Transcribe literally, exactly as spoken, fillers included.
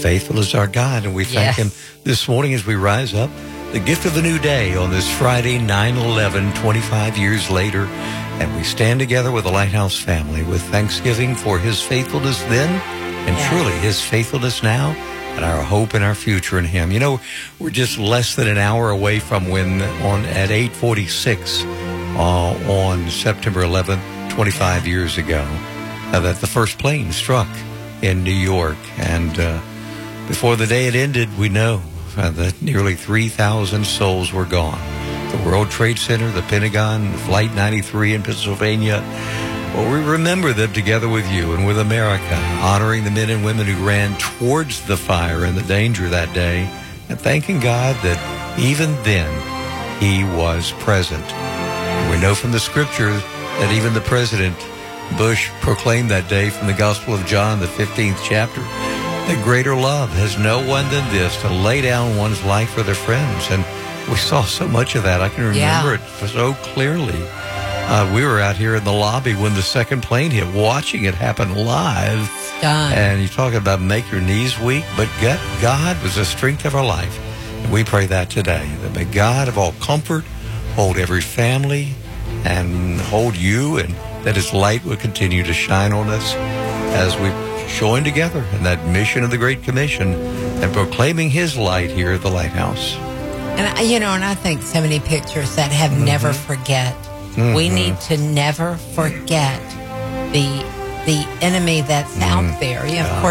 faithful is our God, and we thank Yes. him this morning as we rise up. The gift of a new day on this Friday, nine eleven, twenty-five years later. And we stand together with the Lighthouse family with thanksgiving for his faithfulness then and Yes. truly his faithfulness now and our hope and our future in him. You know, we're just less than an hour away from when on at eight forty-six uh, on September eleventh, twenty-five years ago, uh, that the first plane struck in New York. And uh, before the day had ended, we know uh, that nearly three thousand souls were gone. The World Trade Center, the Pentagon, Flight ninety-three in Pennsylvania. Well, we remember them together with you and with America, honoring the men and women who ran towards the fire and the danger that day, and thanking God that even then he was present. And we know from the scripture that even the President Bush proclaimed that day from the Gospel of John, the fifteenth chapter, that greater love has no one than this, to lay down one's life for their friends. And we saw so much of that. I can remember Yeah. it so clearly. Uh, we were out here in the lobby when the second plane hit, watching it happen live. Done. And you talk about make your knees weak, but God, God was the strength of our life. And we pray that today, that may God of all comfort hold every family and hold you, and that his light will continue to shine on us as we join together in that mission of the Great Commission and proclaiming his light here at the Lighthouse. And, I- you know, and I think so many pictures that have never forget. Mm-hmm. We need to never forget the the enemy that's out there. You know, of Yeah. course,